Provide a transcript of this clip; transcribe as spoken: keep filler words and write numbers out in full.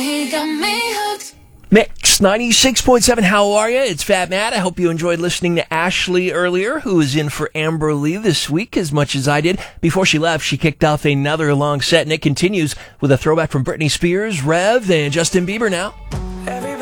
he got me hooked. Mix ninety-six point seven, how are you? It's Fat Matt. I hope you enjoyed listening to Ashley earlier, who was in for Amber Lee this week as much as I did. Before she left, she kicked off another long set, and it continues with a throwback from Britney Spears, Rev, and Justin Bieber now.